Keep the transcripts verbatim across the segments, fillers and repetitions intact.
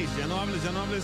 ya no hables, ya no hables.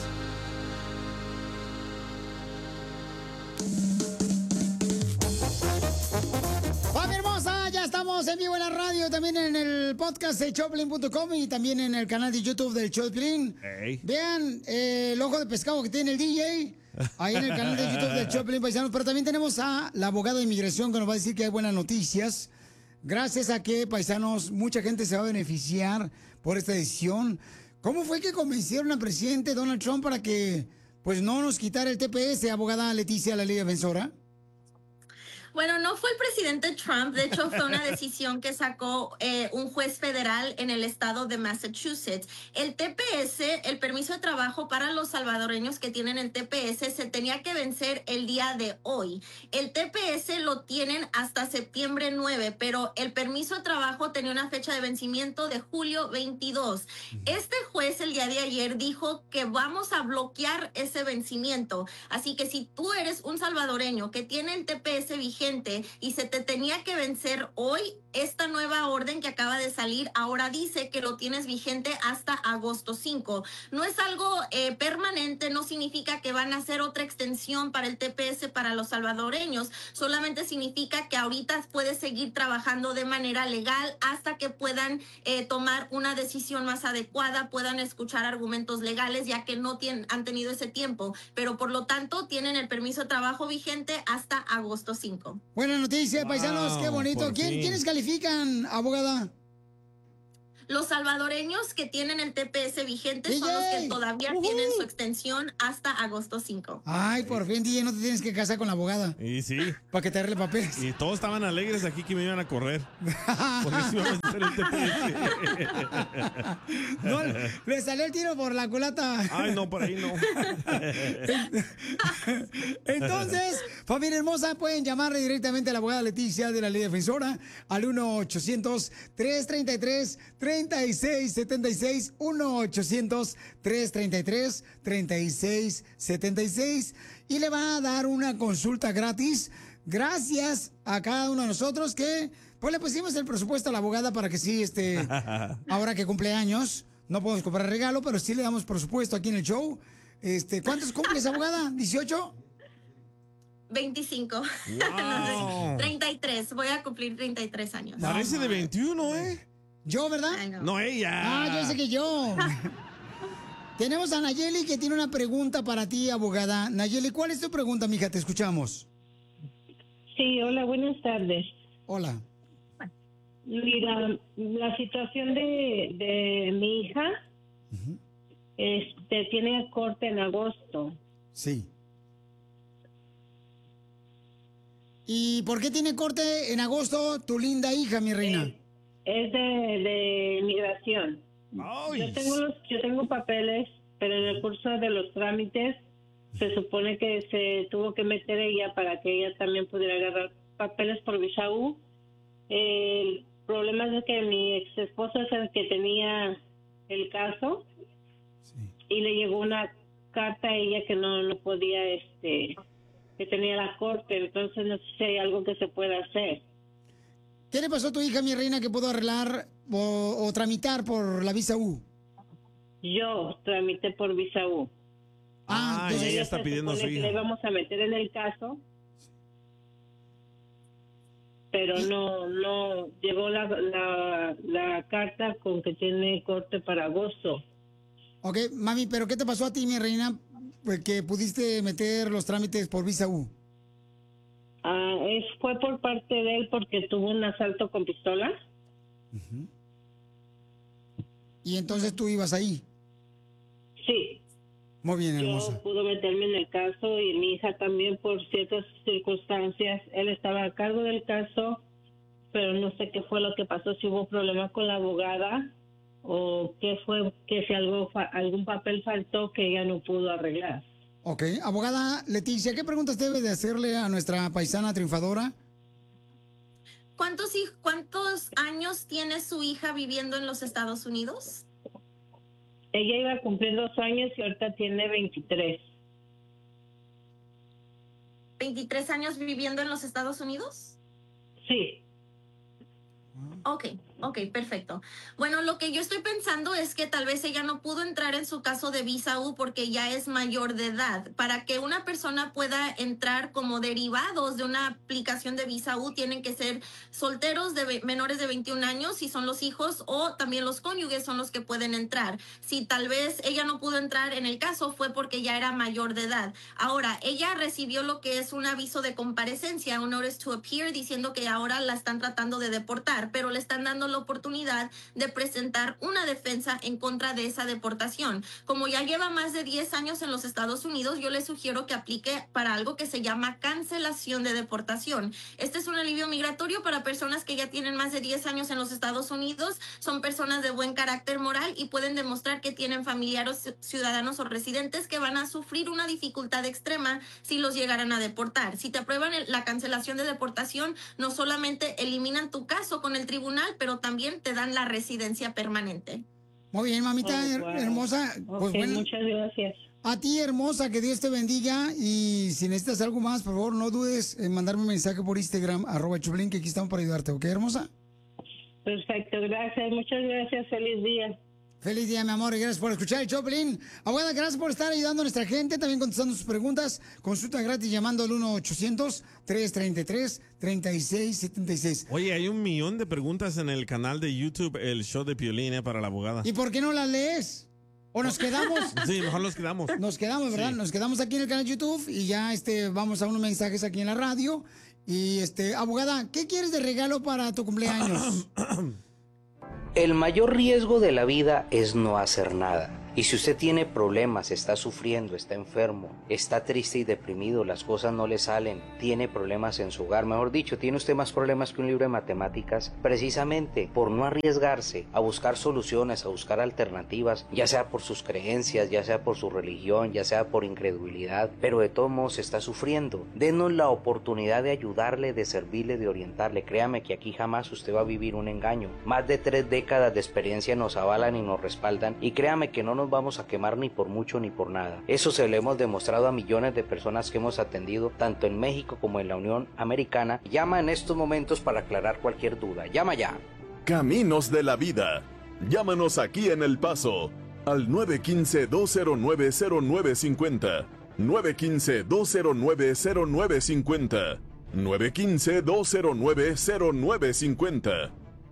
¡Familia hermosa! Ya estamos en vivo en la radio, también en el podcast de Choplin punto com y también en el canal de YouTube del Choplin. Hey. Vean eh, el ojo de pescado que tiene el D J ahí en el canal de YouTube del Choplin, paisanos. Pero también tenemos a la abogada de inmigración que nos va a decir que hay buenas noticias. Gracias a que, paisanos, mucha gente se va a beneficiar por esta decisión. ¿Cómo fue que convencieron al presidente Donald Trump para que pues no nos quitara el T P S, abogada Leticia, la ley defensora? Bueno, no fue el presidente Trump, de hecho fue una decisión que sacó eh, un juez federal en el estado de Massachusetts. El T P S, el permiso de trabajo para los salvadoreños que tienen el T P S, se tenía que vencer el día de hoy. El T P S lo tienen hasta septiembre nueve, pero el permiso de trabajo tenía una fecha de vencimiento de julio veintidós. Este juez el día de ayer dijo que vamos a bloquear ese vencimiento. Así que si tú eres un salvadoreño que tiene el T P S vigente, y se te tenía que vencer hoy, esta nueva orden que acaba de salir ahora dice que lo tienes vigente hasta agosto cinco. No es algo eh, permanente, no significa que van a hacer otra extensión para el T P S para los salvadoreños, solamente significa que ahorita puedes seguir trabajando de manera legal hasta que puedan eh, tomar una decisión más adecuada, puedan escuchar argumentos legales, ya que no tienen, han tenido ese tiempo, pero por lo tanto tienen el permiso de trabajo vigente hasta agosto cinco. Buena noticia, wow, paisanos, qué bonito. ¿Quién, ¿Quiénes califican, abogada? Los salvadoreños que tienen el T P S vigente D J son los que todavía uh-huh. tienen su extensión hasta agosto cinco. Ay, por fin, D J, no te tienes que casar con la abogada. Y sí. Para que te arregle papeles. Y todos estaban alegres aquí que me iban a correr. Por eso íbamos a hacer el T P S. No, le salió el tiro por la culata. Ay, no, por ahí no. Entonces, familia hermosa, pueden llamarle directamente a la abogada Leticia de la Ley Defensora al uno ochocientos, tres treinta y tres, treinta y seis setenta y seis, uno ochocientos, tres treinta y tres, treinta y seis setenta y seis, y le va a dar una consulta gratis gracias a cada uno de nosotros que pues le pusimos el presupuesto a la abogada para que sí, este, ahora que cumple años, no podemos comprar regalo, pero sí le damos presupuesto aquí en el show. Este, ¿cuántos cumples, abogada? ¿dieciocho? veinticinco. Wow. treinta y tres. Voy a cumplir treinta y tres años. Parece de veintiuno, ¿eh? ¿Yo, verdad? No. no, ella. Ah, yo sé que yo. Tenemos a Nayeli que tiene una pregunta para ti, abogada. Nayeli, ¿cuál es tu pregunta, mija? Te escuchamos. Sí, hola, buenas tardes. Hola. Mira, la situación de, de mi hija, uh-huh. este, tiene corte en agosto. Sí. ¿Y por qué tiene corte en agosto tu linda hija, mi reina? Eh, es de, de migración. Ay. Yo tengo los, yo tengo papeles, pero en el curso de los trámites se supone que se tuvo que meter ella para que ella también pudiera agarrar papeles por visa U. El problema es que mi ex esposo es el que tenía el caso, sí. Y le llegó una carta a ella que no, no podía, este, que tenía la corte, entonces no sé si hay algo que se pueda hacer. ¿Qué le pasó a tu hija, mi reina, que pudo arreglar o, o tramitar por la visa U? Yo tramité por visa U. Ah, entonces ella está pidiendo a su hija. Le vamos a meter en el caso, pero no, no llegó la, la, la carta con que tiene corte para agosto. Ok, mami, pero ¿qué te pasó a ti, mi reina, pues, que pudiste meter los trámites por visa U? Ah, es, fue por parte de él porque tuvo un asalto con pistola. Uh-huh. Y entonces tú ibas ahí. Sí. Muy bien, hermosa. Yo pude meterme en el caso y mi hija también por ciertas circunstancias. Él estaba a cargo del caso, pero no sé qué fue lo que pasó, si hubo problema con la abogada o qué fue, que si algo, algún papel faltó que ella no pudo arreglar. Ok, abogada Leticia, ¿qué preguntas debe de hacerle a nuestra paisana triunfadora? ¿Cuántos, ¿Cuántos años tiene su hija viviendo en los Estados Unidos? Ella iba a cumplir dos años y ahorita tiene veintitrés. ¿veintitrés años viviendo en los Estados Unidos? Sí. Ok, ok, perfecto. Bueno, lo que yo estoy pensando es que tal vez ella no pudo entrar en su caso de visa U porque ya es mayor de edad. Para que una persona pueda entrar como derivados de una aplicación de visa U, tienen que ser solteros de menores de veintiún años, si son los hijos, o también los cónyuges son los que pueden entrar. Si tal vez ella no pudo entrar en el caso, fue porque ya era mayor de edad. Ahora, ella recibió lo que es un aviso de comparecencia, un notice to appear, diciendo que ahora la están tratando de deportar, pero le están dando la oportunidad de presentar una defensa en contra de esa deportación. Como ya lleva más de diez años en los Estados Unidos, yo le sugiero que aplique para algo que se llama cancelación de deportación. Este es un alivio migratorio para personas que ya tienen más de diez años en los Estados Unidos, son personas de buen carácter moral y pueden demostrar que tienen familiares, ciudadanos o residentes que van a sufrir una dificultad extrema si los llegaran a deportar. Si te aprueban la cancelación de deportación, no solamente eliminan tu caso con el tribunal, pero también te dan la residencia permanente. Muy bien, mamita Oh, wow. hermosa. Pues Ok, bueno, muchas gracias. a ti, hermosa, que Dios te bendiga. Y si necesitas algo más, por favor, no dudes en mandarme un mensaje por Instagram, arroba Choplin, que aquí estamos para ayudarte, ¿ok, hermosa? Perfecto, gracias. Muchas gracias. Feliz día. Feliz día, mi amor, y gracias por escuchar el Choplin. Abogada, gracias por estar ayudando a nuestra gente, también contestando sus preguntas. Consulta gratis llamando al uno ochocientos, tres treinta y tres, treinta y seis setenta y seis. Oye, hay un millón de preguntas en el canal de YouTube, el show de Piolín, eh, para la abogada. ¿Y por qué no las lees? ¿O nos quedamos? Sí, mejor nos quedamos. Nos quedamos, ¿verdad? Sí. Nos quedamos aquí en el canal de YouTube y ya este, vamos a unos mensajes aquí en la radio. Y, este, abogada, ¿qué quieres de regalo para tu cumpleaños? El mayor riesgo de la vida es no hacer nada. Y si usted tiene problemas, está sufriendo, está enfermo, está triste y deprimido, las cosas no le salen, tiene problemas en su hogar, mejor dicho, tiene usted más problemas que un libro de matemáticas, precisamente por no arriesgarse a buscar soluciones, a buscar alternativas, ya sea por sus creencias, ya sea por su religión, ya sea por incredulidad, pero de todos modos está sufriendo. Denos la oportunidad de ayudarle, de servirle, de orientarle. Créame que aquí jamás usted va a vivir un engaño. Más de tres décadas de experiencia nos avalan y nos respaldan, y créame que no nos vamos a quemar ni por mucho ni por nada. Eso se lo hemos demostrado a millones de personas que hemos atendido tanto en México como en la Unión Americana. Llama en estos momentos para aclarar cualquier duda. Llama ya. Caminos de la vida. Llámanos aquí en El Paso al nueve uno cinco, dos cero nueve, cero nueve cinco cero. nueve uno cinco, dos cero nueve, cero nueve cinco cero. nueve uno cinco, dos cero nueve, cero nueve cinco cero.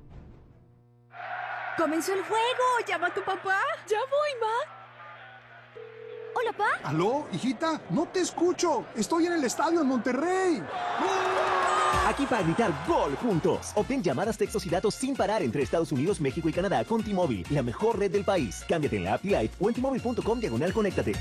¡Comenzó el juego! ¡Llama a tu papá! ¡Ya voy, ma! Hola, pa. ¿Aló, hijita? No te escucho. Estoy en el estadio en Monterrey. Aquí para gritar gol juntos. Obtén llamadas, textos y datos sin parar entre Estados Unidos, México y Canadá con T-Mobile, la mejor red del país. Cámbiate en la app T-Life o en T Mobile punto com diagonal conéctate.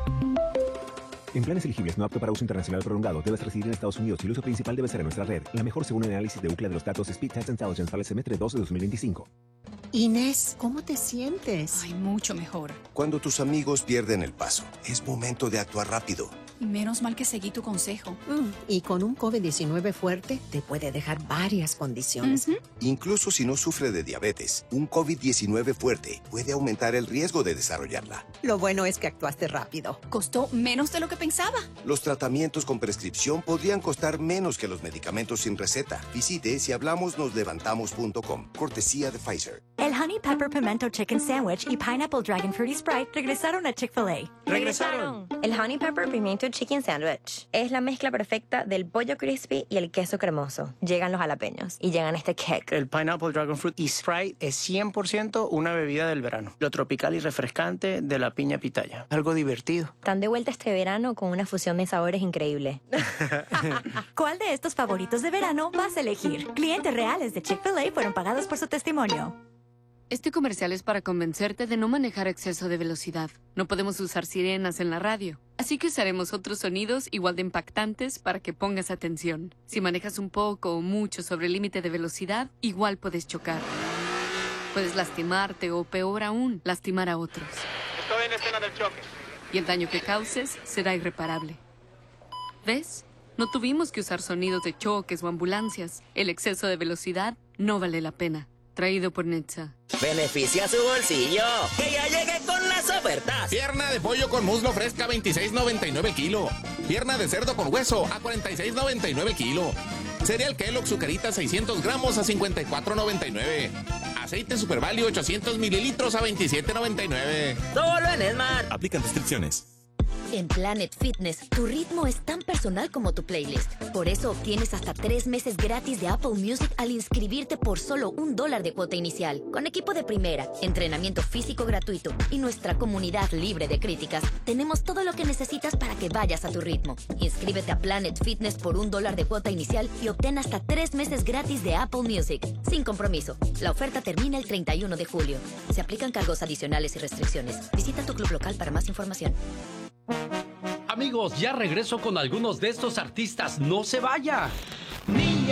En planes elegibles no apto para uso internacional prolongado, debes residir en Estados Unidos y el uso principal debe ser en nuestra red. La mejor según el análisis de Ookla de los datos Speed Test Intelligence para el semestre dos de dos mil veinticinco. Inés, ¿cómo te sientes? Ay, mucho mejor. Cuando tus amigos pierden el paso, es momento de actuar rápido. Menos mal que seguí tu consejo. Mm, y con un COVID diecinueve fuerte, te puede dejar varias condiciones. Uh-huh. Incluso si no sufre de diabetes, un COVID diecinueve fuerte puede aumentar el riesgo de desarrollarla. Lo bueno es que actuaste rápido. Costó menos de lo que pensaba. Los tratamientos con prescripción podrían costar menos que los medicamentos sin receta. Visite si hablamos nos levantamos punto com. Cortesía de Pfizer. El Honey Pepper Pimento Chicken Sandwich y Pineapple Dragon Fruity Sprite regresaron a Chick-fil-A. ¡Regresaron! El Honey Pepper Pimiento Chicken Sandwich es la mezcla perfecta del pollo crispy y el queso cremoso. Llegan los jalapeños y llegan este kick. El Pineapple Dragon Fruit y Sprite es cien por ciento una bebida del verano. Lo tropical y refrescante de la piña pitaya. Algo divertido. Están de vuelta este verano con una fusión de sabores increíble. ¿Cuál de estos favoritos de verano vas a elegir? Clientes reales de Chick-fil-A fueron pagados por su testimonio. Este comercial es para convencerte de no manejar exceso de velocidad. No podemos usar sirenas en la radio, así que usaremos otros sonidos igual de impactantes para que pongas atención. Si manejas un poco o mucho sobre el límite de velocidad, igual puedes chocar. Puedes lastimarte o, peor aún, lastimar a otros. Estoy en la escena del choque. Y el daño que causes será irreparable. ¿Ves? No tuvimos que usar sonidos de choques o ambulancias. El exceso de velocidad no vale la pena. Traído por Netza. Beneficia su bolsillo. Que ya llegue con las ofertas. Pierna de pollo con muslo fresca, veintiséis noventa y nueve el kilo. Pierna de cerdo con hueso a cuarenta y seis noventa y nueve el kilo. Cereal Kellogg Zucaritas seiscientos gramos a cincuenta y cuatro noventa y nueve. Aceite Super Value ochocientos mililitros a veintisiete noventa y nueve. Solo en Esmar. Aplican restricciones. En Planet Fitness, tu ritmo es tan personal como tu playlist. Por eso obtienes hasta tres meses gratis de Apple Music al inscribirte por solo un dólar de cuota inicial. Con equipo de primera, entrenamiento físico gratuito y nuestra comunidad libre de críticas, tenemos todo lo que necesitas para que vayas a tu ritmo. Inscríbete a Planet Fitness por un dólar de cuota inicial y obtén hasta tres meses gratis de Apple Music, sin compromiso. La oferta termina el treinta y uno de julio. Se aplican cargos adicionales y restricciones. Visita tu club local para más información. Amigos, ya regreso con algunos de estos artistas. ¡No se vaya!